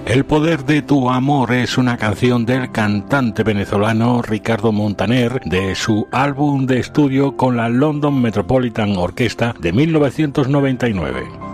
El poder de tu amor es una canción del cantante venezolano Ricardo Montaner de su álbum de estudio con la London Metropolitan Orchestra de 1999.